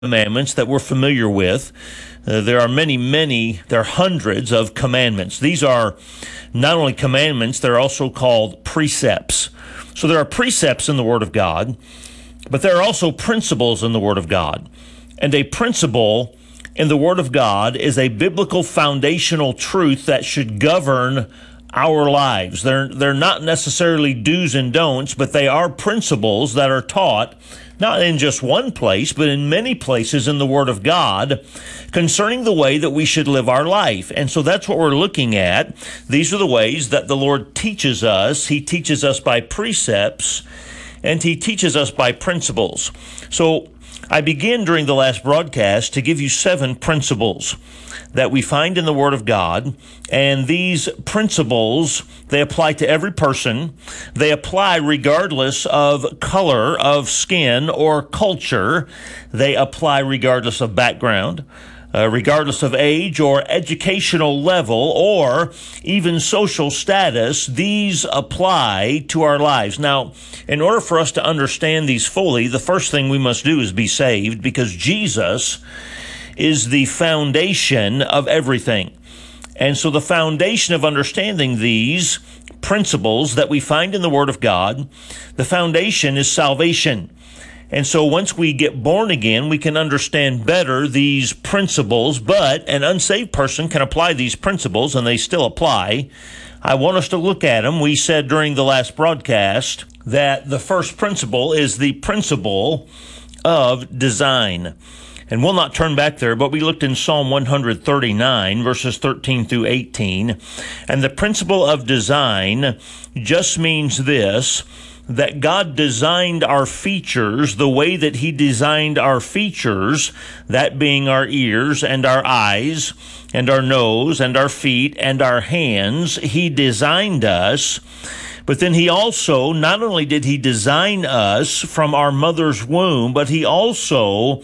commandments that we're familiar with. There are hundreds of commandments. These are not only commandments, they're also called precepts. So there are precepts in the Word of God, but there are also principles in the Word of God. And a principle in the Word of God is a biblical foundational truth that should govern our lives. They're not necessarily do's and don'ts, but they are principles that are taught not in just one place, but in many places in the Word of God concerning the way that we should live our life. And so that's what we're looking at. These are the ways that the Lord teaches us. He teaches us by precepts, and He teaches us by principles. So I began during the last broadcast to give you 7 principles that we find in the Word of God, and these principles, they apply to every person. They apply regardless of color of skin or culture. They apply regardless of background, regardless of age or educational level or even social status. These apply to our lives. Now, in order for us to understand these fully, the first thing we must do is be saved, because Jesus is the foundation of everything. And so the foundation of understanding these principles that we find in the Word of God, the foundation is salvation. And so once we get born again, we can understand better these principles, but an unsaved person can apply these principles, and they still apply. I want us to look at them. We said during the last broadcast that the first principle is the principle of design. And we'll not turn back there, but we looked in Psalm 139, verses 13 through 18. And the principle of design just means this, that God designed our features the way that He designed our features, that being our ears and our eyes and our nose and our feet and our hands. He designed us. But then He also, not only did He design us from our mother's womb, but He also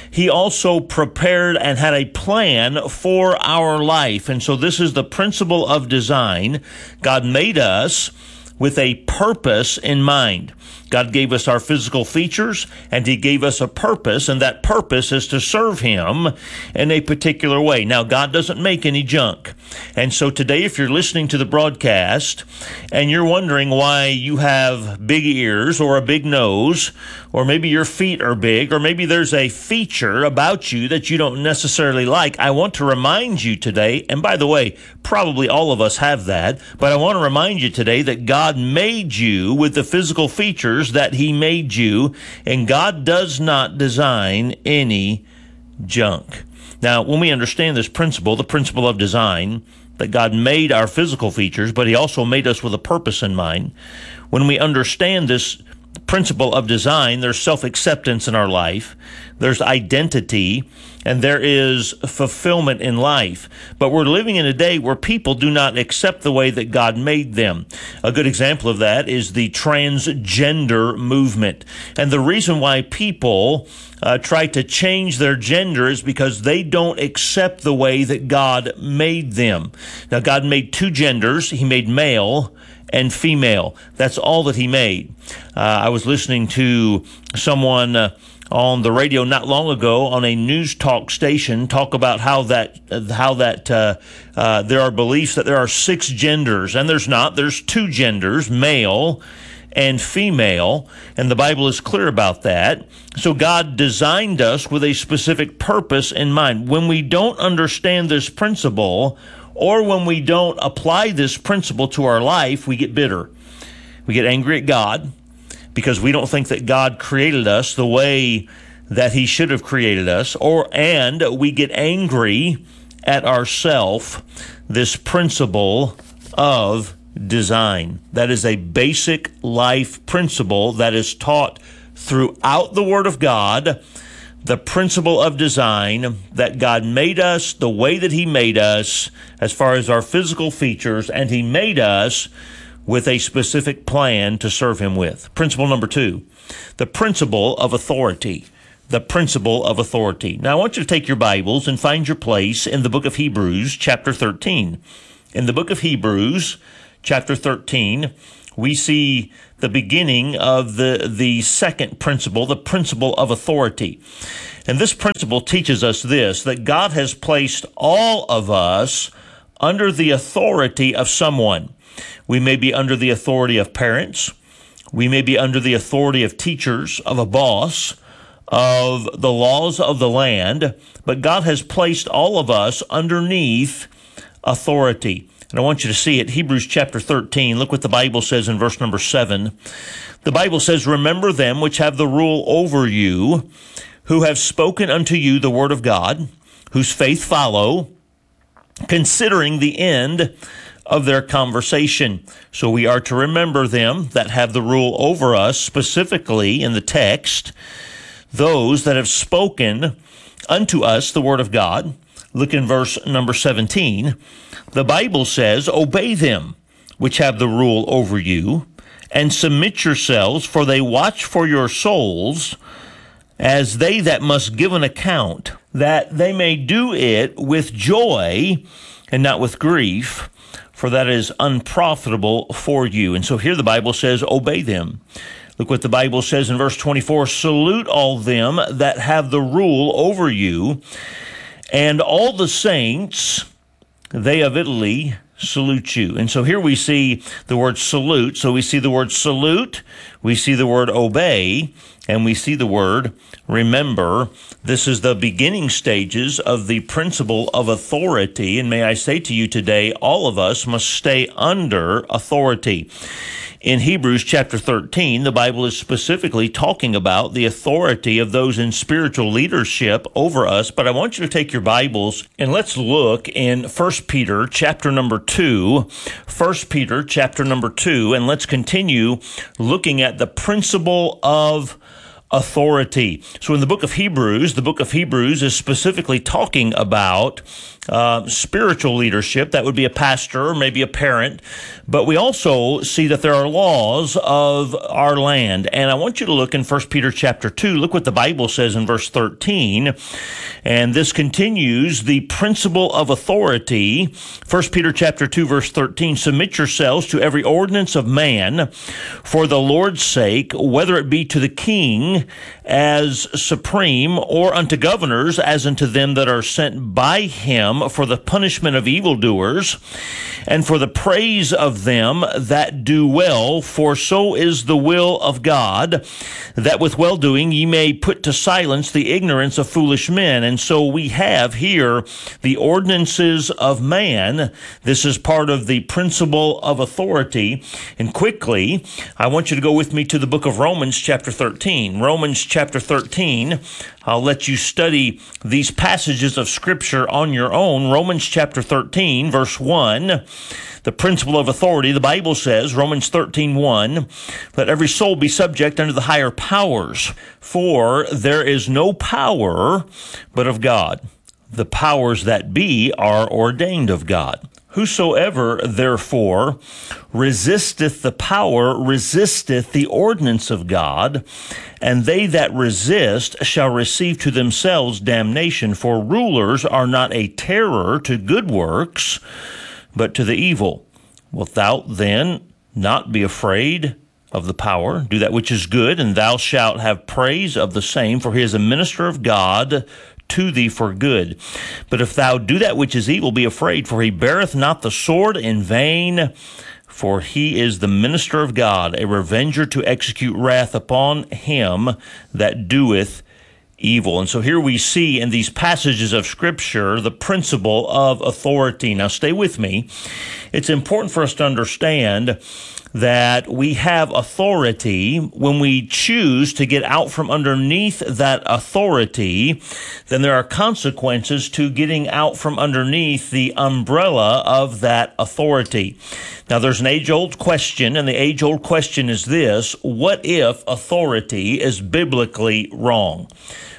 prepared and had a plan for our life. And so this is the principle of design. God made us with a purpose in mind. God gave us our physical features, and He gave us a purpose, and that purpose is to serve Him in a particular way. Now, God doesn't make any junk. And so today, if you're listening to the broadcast and you're wondering why you have big ears or a big nose, or maybe your feet are big, or maybe there's a feature about you that you don't necessarily like, I want to remind you today, and by the way, probably all of us have that, but I want to remind you today that God made you with the physical features that He made you, and God does not design any junk. Now, when we understand this principle, the principle of design, that God made our physical features, but He also made us with a purpose in mind, when we understand this principle of design, there's self-acceptance in our life, there's identity, and there is fulfillment in life. But we're living in a day where people do not accept the way that God made them. A good example of that is the transgender movement. And the reason why people try to change their gender is because they don't accept the way that God made them. Now, God made 2 genders. He made male and female. That's all that He made. I was listening to someone on the radio not long ago on a news talk station talk about how that there are beliefs that there are 6 genders, and there's not. There's 2 genders, male and female, and the Bible is clear about that. So God designed us with a specific purpose in mind. When we don't understand this principle, or when we don't apply this principle to our life, we get bitter. We get angry at God because we don't think that God created us the way that He should have created us, and we get angry at ourselves. This principle of design, that is a basic life principle that is taught throughout the Word of God. The principle of design, that God made us the way that He made us as far as our physical features, and He made us with a specific plan to serve Him with. Principle number 2, the principle of authority. The principle of authority. Now, I want you to take your Bibles and find your place in the book of Hebrews, chapter 13. In the book of Hebrews, chapter 13, we see the beginning of the second principle, the principle of authority. And this principle teaches us this, that God has placed all of us under the authority of someone. We may be under the authority of parents. We may be under the authority of teachers, of a boss, of the laws of the land, but God has placed all of us underneath authority. And I want you to see it. Hebrews chapter 13. Look what the Bible says in verse number 7. The Bible says, "Remember them which have the rule over you, who have spoken unto you the word of God, whose faith follow, considering the end of their conversation." So we are to remember them that have the rule over us, specifically in the text, those that have spoken unto us the word of God. Look in verse number 17. The Bible says, "Obey them which have the rule over you, and submit yourselves, for they watch for your souls, as they that must give an account, that they may do it with joy and not with grief, for that is unprofitable for you." And so here the Bible says, obey them. Look what the Bible says in verse 24, "Salute all them that have the rule over you, and all the saints, they of Italy, salute you." And so here we see the word salute. So we see the word salute, we see the word obey, and we see the word remember. This is the beginning stages of the principle of authority. And may I say to you today, all of us must stay under authority. In Hebrews chapter 13, the Bible is specifically talking about the authority of those in spiritual leadership over us. But I want you to take your Bibles and let's look in 1 Peter chapter number 2. 1 Peter chapter number 2, and let's continue looking at the principle of authority. So in the book of Hebrews is specifically talking about spiritual leadership. That would be a pastor or maybe a parent. But we also see that there are laws of our land. And I want you to look in 1 Peter chapter 2. Look what the Bible says in verse 13. And this continues the principle of authority. 1 Peter chapter 2, verse 13, "Submit yourselves to every ordinance of man for the Lord's sake, whether it be to the king as supreme, or unto governors as unto them that are sent by him, for the punishment of evildoers, and for the praise of them that do well, for so is the will of God, that with well-doing ye may put to silence the ignorance of foolish men." And so we have here the ordinances of man. This is part of the principle of authority. And quickly, I want you to go with me to the book of Romans chapter 13. Romans chapter 13. I'll let you study these passages of Scripture on your own. Romans chapter 13, verse 1, the principle of authority. The Bible says, Romans 13:1, "Let every soul be subject unto the higher powers, for there is no power but of God. The powers that be are ordained of God. Whosoever, therefore, resisteth the power, resisteth the ordinance of God, and they that resist shall receive to themselves damnation. For rulers are not a terror to good works, but to the evil. Wilt thou then not be afraid of the power? Do that which is good, and thou shalt have praise of the same, for he is a minister of God to thee for good. But if thou do that which is evil, be afraid, for he beareth not the sword in vain, for he is the minister of God, a revenger to execute wrath upon him that doeth evil." And so here we see in these passages of Scripture the principle of authority. Now stay with me. It's important for us to understand that we have authority. When we choose to get out from underneath that authority, then there are consequences to getting out from underneath the umbrella of that authority. Now, there's an age-old question, and the age-old question is this: what if authority is biblically wrong?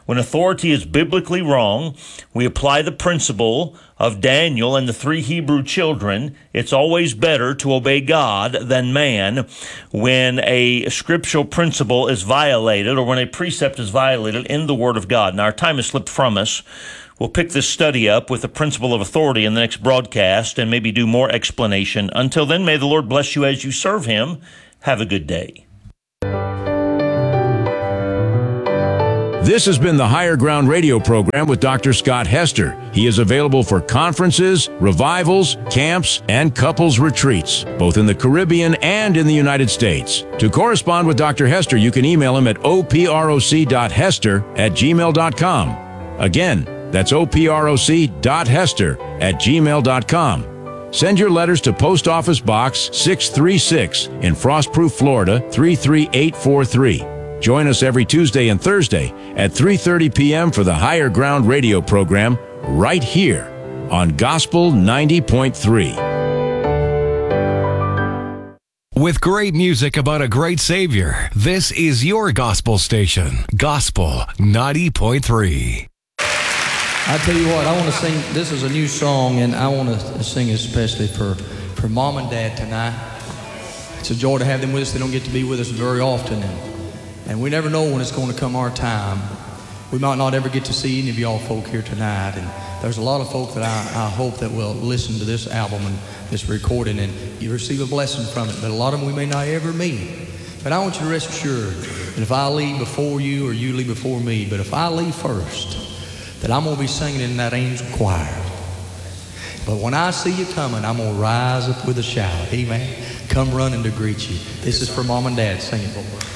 When authority is biblically wrong, we apply the principle of Daniel and the 3 Hebrew children. It's always better to obey God than man when a scriptural principle is violated or when a precept is violated in the Word of God. Now, our time has slipped from us. We'll pick this study up with the principle of authority in the next broadcast and maybe do more explanation. Until then, may the Lord bless you as you serve Him. Have a good day. This has been the Higher Ground Radio program with Dr. Scott Hester. He is available for conferences, revivals, camps, and couples retreats, both in the Caribbean and in the United States. To correspond with Dr. Hester, you can email him at oproc.hester@gmail.com. Again, that's oproc.hester@gmail.com. Send your letters to Post Office Box 636 in Frostproof, Florida 33843. Join us every Tuesday and Thursday at 3:30 p.m. for the Higher Ground Radio program right here on Gospel 90.3. With great music about a great Savior, this is your gospel station, Gospel 90.3. I tell you what, I want to sing, this is a new song, and I want to sing it especially for Mom and Dad tonight. It's a joy to have them with us. They don't get to be with us very often, and we never know when it's going to come our time. We might not ever get to see any of y'all folk here tonight, and there's a lot of folk that I hope that will listen to this album and this recording, and you receive a blessing from it, but a lot of them we may not ever meet. But I want you to rest assured that if I leave before you or you leave before me, but if I leave first, that I'm going to be singing in that angel choir. But when I see you coming, I'm going to rise up with a shout. Amen. Come running to greet you. This is for Mom and Dad. Sing it, boy.